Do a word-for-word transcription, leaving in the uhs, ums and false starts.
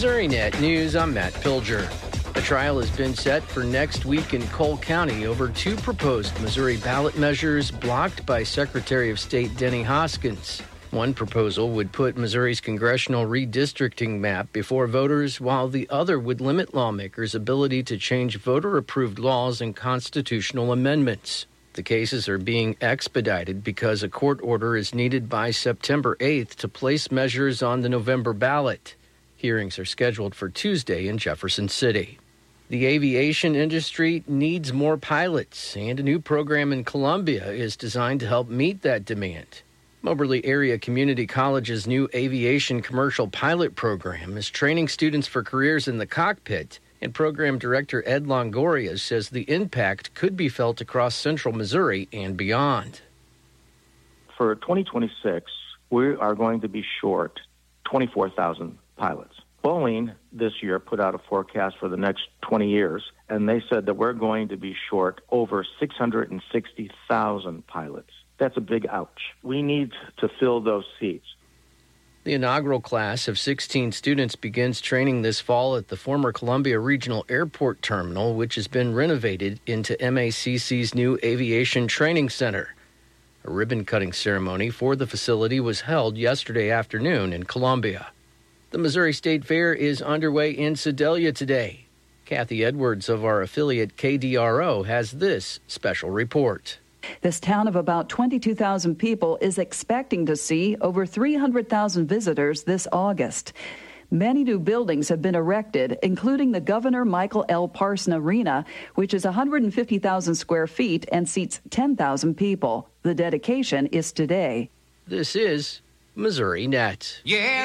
MissouriNet News, I'm Matt Pilger. A trial has been set for next week in Cole County over two proposed Missouri ballot measures blocked by Secretary of State Denny Hoskins. One proposal would put Missouri's congressional redistricting map before voters, while the other would limit lawmakers' ability to change voter-approved laws and constitutional amendments. The cases are being expedited because a court order is needed by September eighth to place measures on the November ballot. Hearings are scheduled for Tuesday in Jefferson City. The aviation industry needs more pilots, and a new program in Columbia is designed to help meet that demand. Moberly Area Community College's new aviation commercial pilot program is training students for careers in the cockpit, and program director Ed Longoria says the impact could be felt across central Missouri and beyond. For twenty twenty-six, we are going to be short twenty-four thousand pilots. Boeing this year put out a forecast for the next twenty years, and they said that we're going to be short over six hundred sixty thousand pilots. That's a big ouch. We need to fill those seats. The inaugural class of sixteen students begins training this fall at the former Columbia Regional Airport Terminal, which has been renovated into M A C C's new Aviation Training Center. A ribbon-cutting ceremony for the facility was held yesterday afternoon in Columbia. The Missouri State Fair is underway in Sedalia today. Kathy Edwards of our affiliate K D R O has this special report. This town of about twenty-two thousand people is expecting to see over three hundred thousand visitors this August. Many new buildings have been erected, including the Governor Michael L. Parson Arena, which is one hundred fifty thousand square feet and seats ten thousand people. The dedication is today. This is MissouriNet. Yeah.